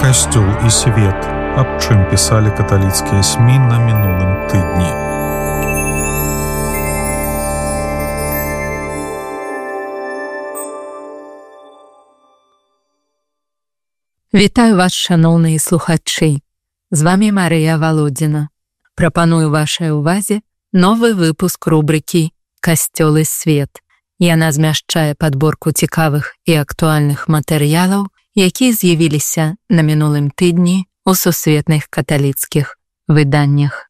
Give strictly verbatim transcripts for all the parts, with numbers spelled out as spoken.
Касцёл і свет, аб чым пісалі каталіцкія СМІ на мінулым тыдні. Вітаю вас, шановныя слухачы. З вами Марыя Валодзіна. Прапаную вашай увазе новы выпуск рубрыкі «Касцёл і свет». Яна змяшчае падборку цікавых і актуальных матэрыялаў, якія з'явіліся на мінулым тыдні ў сусветных каталіцкіх выданнях.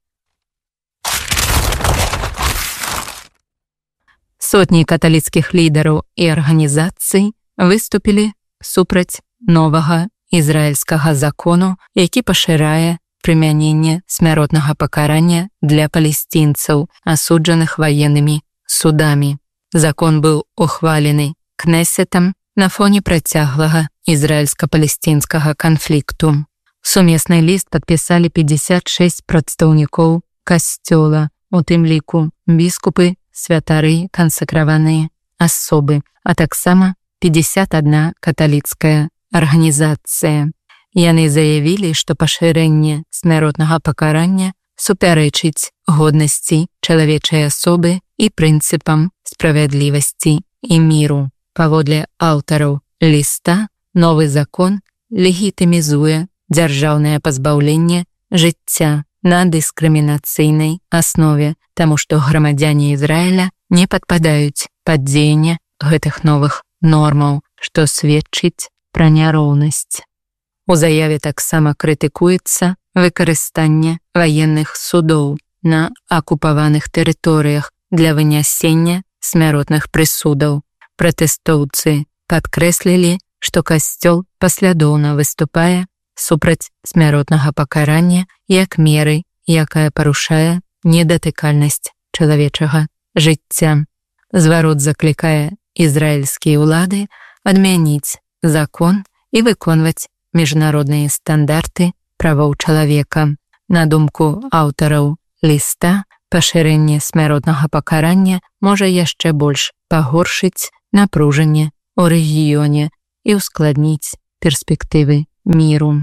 Сотні каталіцкіх лідараў і арганізацый выступілі супраць новага ізраільскага закону, які пашырае прымяненне смяротнага пакарання для палестінцаў, асуджаных ваеннымі судамі. Закон быў ухвалены Кнесетам на фоне працяглага ізраільска-палестінскага канфлікту. Сумесны ліст падпісалі пятьдесят шесть прадстаўнікоў касцёла, у тым ліку біскупы, святары, кансакраваныя асобы, а таксама пятьдесят одна каталіцкая арганізацыя. Яны заявілі, што пашырэнне смяротнага пакарання супярэчыць годнасці чалавечай асобы і прынцыпам справядлівасці і міру. Паводле аўтараў ліста, новы закон легітымізуе дзяржаўнае пазбаўленне жыцця на дыскрымінацыйнай аснове, таму што грамадзяне Ізраіля не падпадаюць пад дзеянне гэтых новых нормаў, што сведчыць пра няроўнасць. У заяве таксама крытыкуецца выкарыстанне ваенных судоў на акупаваных тэрыторыях для вынясення смяротных прысудаў. Пратэстоўцы падкрэслілі, што касцёл паслядоўна выступае супраць смяротнага пакарання як меры, якая парушае недатыкальнасць чалавечага жыцця. Зварот заклікае ізраільскія ўлады адмяніць закон і выконваць міжнародныя стандарты правоў чалавека. На думку аўтараў ліста, пашырэнне смяротнага пакарання можа яшчэ больш пагоршыць напружанне ў рэгіёне і ўскладніць перспектывы міру.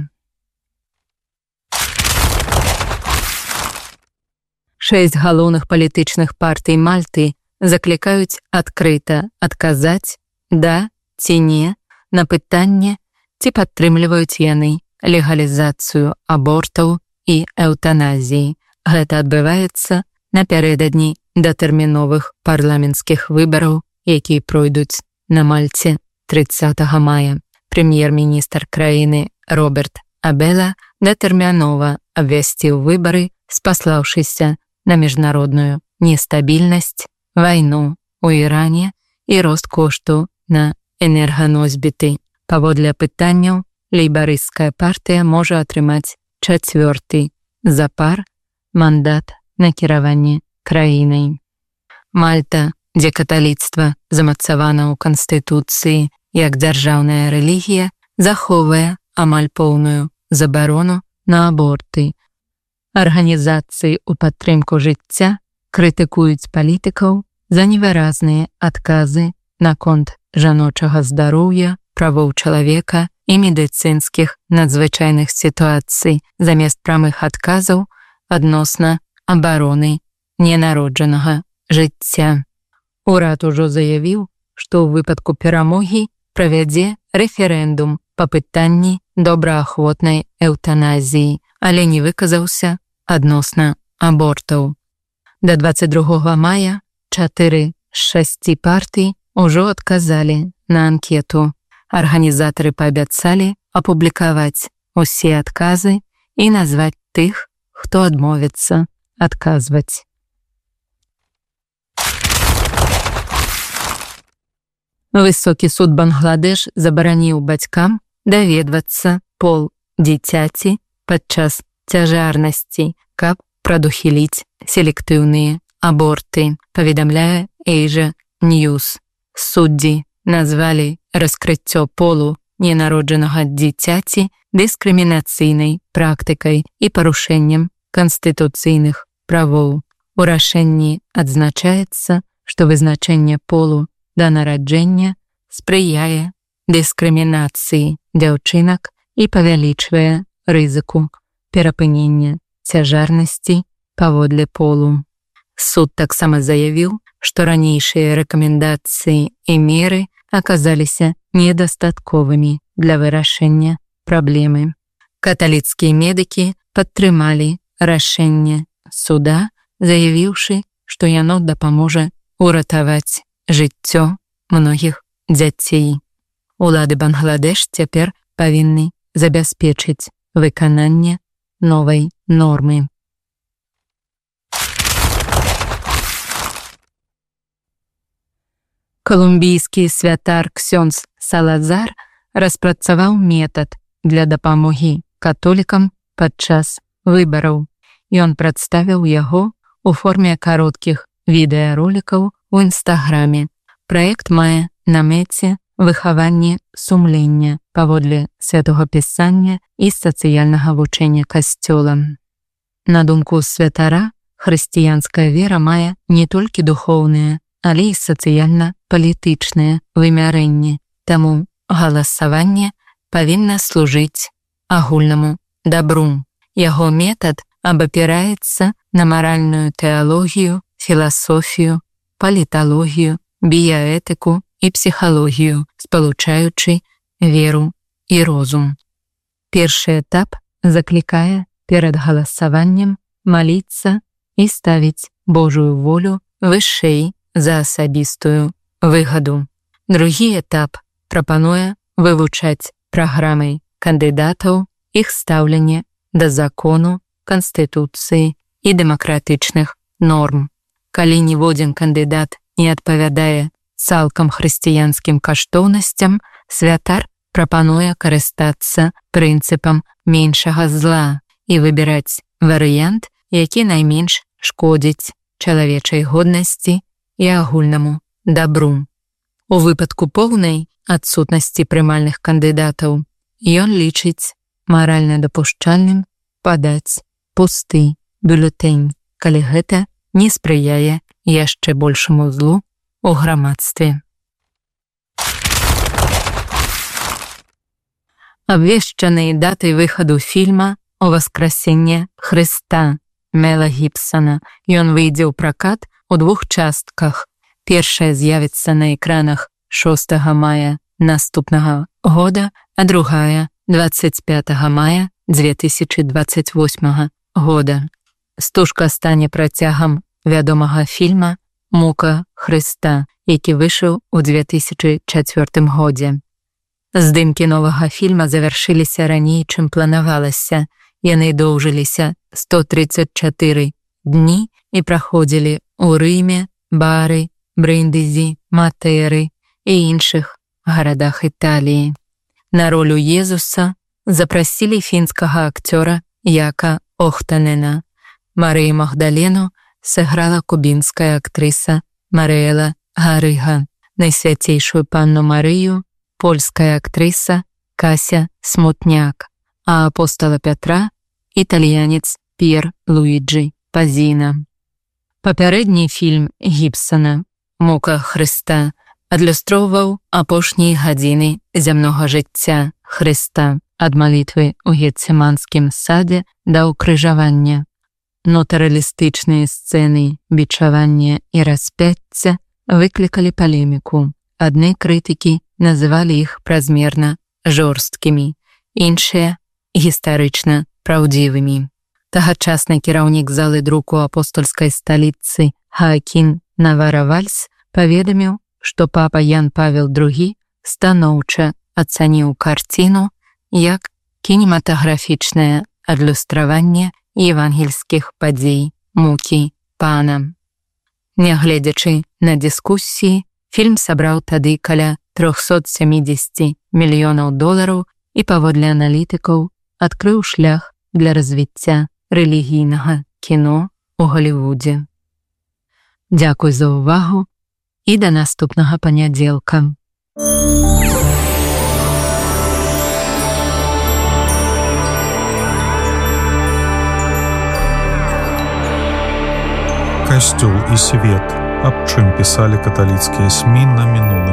Шэсць галоўных палітычных партый Мальты заклікаюць адкрыта адказаць «да» ці «не» на пытанне, ці падтрымліваюць яны легалізацыю абортаў і эўтаназіі. Гэта адбываецца напярэдадні датэрміновых парламенцкіх выбараў, якія пройдуць на Мальце трыццатага мая. Прэм'ер-міністр краіны Роберт Абела датэрмінова абвясціў выбары, спаслаўшыся на міжнародную нестабільнасць, вайну ў Іране і рост кошту на энерганосьбіты. Паводле пытанняў, лейбарысцкая партыя можа атрымаць чацвёрты запар мандат на кіраванне краінай. Мальта, дзе каталіцтва замацавана ў канстытуцыі як дзяржаўная рэлігія, захоўвае амаль поўную забарону на аборты. Арганізацыі ў падтрымку жыцця крытыкуюць палітыкаў за невыразныя адказы наконт жаночага здароўя, правоў чалавека і медыцынскіх надзвычайных сітуацый замест прамых адказаў адносна абароны ненароджанага жыцця. Урад ужо заявіў, што ў выпадку перамогі правядзе рэферэндум па пытанні добраахвотнай эўтаназіі, але не выказаўся адносна абортаў. Да дваццаць другога мая чатыры з шасці партый ужо адказалі на анкету. Арганізатары паабяцалі апублікаваць усе адказы і назваць тых, хто адмовіцца адказваць. Высокі суд Бангладеш забараніў бацькам даведвацца пол дзіцяці падчас цяжарнасці, каб прадухіліць селектыўныя аборты, паведамляе Asia News. Суддзі назвалі раскрыццё полу ненароджанага дзіцяці дыскрымінацыйнай практыкай і парушэннем канстытуцыйных правоў. У рашэнні адзначаецца, што вызначэнне полу да нараджэння спрыяе дыскрымінацыі дзяўчынак і павялічвае рызыку перапынення цяжарнасці паводле полу. Суд таксама заявіў, што ранейшыя рэкамендацыі і меры аказаліся недастатковымі для вырашэння праблемы. Каталіцкія медыкі падтрымалі рашэнне суда, заявіўшы, што яно дапаможа уратаваць жыццё многіх дзяцей. Улады Бангладеш цяпер павінны забяспечыць выкананне новай нормы. Колумбійскі святар Ксёндз Салазар распрацаваў метад для дапамогі католікам падчас выбараў. Ён прадставіў яго у форме кароткіх відэаролікаў у Інстаграме. Праект мае на мэце выхаванне сумлення паводле святога пісання і сацыяльнага вучэння касцёла. На думку святара, хрысціянская вера мае не толькі духоўныя, але і сацыяльна-палітычнае вымярэнне, таму галасаванне павінна служыць агульнаму дабру. Яго метад абапіраецца на маральную тэалогію, філасофію, паліталогію, біяэтыку і псіхалогію, спалучаючы веру і розум. Першы этап заклікае перад галасаваннем маліцца і ставіць Божую волю вышэй за асабістую выгаду. Другі этап прапануе вывучаць праграмы кандыдатаў, іх стаўленне да закону, канстытуцыі і дэмакратычных норм. Калі ніводзін кандыдат не адпавядае цалкам хрысціянскім каштоўнасцям, святар прапануе карыстацца прынцыпам меншага зла і выбіраць варыянт, які найменш шкодзіць чалавечай годнасці і агульнаму дабру. У выпадку поўнай адсутнасці прымальных кандыдатаў ён лічыць маральна дапушчальным падаць пусты бюлетэнь, калі гэта не спрыяе яшчэ большаму злу у грамадстве. Абвешчаныя даты выхаду фільма «О васкрасенне Хрыста» Мела Гібсона. Ён выйдзе ў пракат у двух частках. Першая з'явіцца на экранах шостага мая наступнага года, а другая двадцать пятага мая две тысячи двадцать восьмага года. Стужка стане працягам вядомага фільма «Мука Хрыста», які выйшаў у две тысячи чацвёртым годзе. Здымкі новага фільма завяршыліся раней, чым планавалася. Яны доўжыліся сто тридцать чатыры дні і праходзілі ў Рыме, Бары, Брындызі, Матэры і іншых гарадах Італіі. На ролю Езуса запрасілі фінскага акцёра Яка Охтанена. Марыю Магдалену сыграла кубінская актрыса Марыэла Гарыга. Найсвяцейшую панну Марыю польская актрыса Кася Смутняк, а апостала Пятра італьянец П'ер Луіджі Пазіна. Папярэдні фільм Гібсона «Мука Хрыста» адлюстроўваў апошнія гадзіны зямнога жыцця Хрыста ад малітвы ў Гецеманскім садзе да ўкрыжавання. Нотаралістычныя сцэны бичавання і распяцця выклікалі палеміку. Адны крытыкі называлі іх празмерна жорсткімі, іншыя гістарычна праўдзівымі. Тагачасны кіраўнік залы друку апостольскай сталіцы Хаакін Навара-Вальс паведаміў, што папа Ян Павел другі станоўча ацаніў карціну як кінематаграфічнае адлюстраванне евангельскіх падзей мукі пана. Нягледзячы на дыскусіі, фільм сабраў тады каля триста семьдесят мільёнаў долараў і паводле аналітыкаў адкрыў шлях для развіцця рэлігійнага кіно ў Галівудзе. Дзякуй за ўвагу і да наступнага панядзелка. Касцёл і свет. Аб чым пісалі каталіцкія СМІ на мінулым